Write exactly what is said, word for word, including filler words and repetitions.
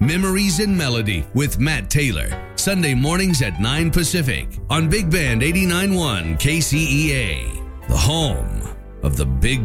Memories in Melody with Matt Taylor. Sunday mornings at nine Pacific on Big Band eighty-nine point one K C E A. The home of the Big